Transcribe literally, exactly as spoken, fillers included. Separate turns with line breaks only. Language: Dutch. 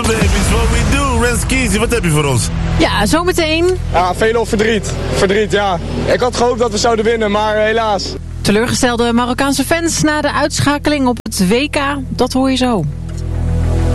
baby's, what we do. Renskies, wat heb je voor ons?
Ja, zometeen.
Ja, veel verdriet. Verdriet, ja. Ik had gehoopt dat we zouden winnen, maar helaas.
Teleurgestelde Marokkaanse fans na de uitschakeling op het W K, dat hoor je zo.